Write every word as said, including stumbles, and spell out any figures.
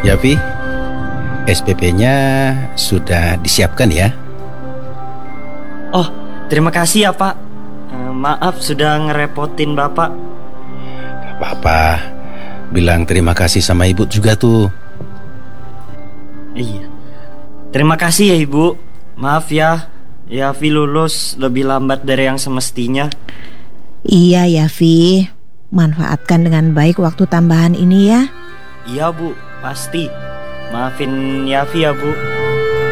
Yafi, S P P-nya sudah disiapkan ya? Oh, terima kasih ya Pak. Eh, Maaf sudah ngerepotin Bapak. Gak apa-apa. Bilang terima kasih sama ibu juga tuh. Iya. Terima kasih ya Ibu. Maaf ya, Yafi lulus lebih lambat dari yang semestinya. Iya ya Vi, manfaatkan dengan baik waktu tambahan ini ya. Iya Bu, pasti. Maafin Yafi ya Bu.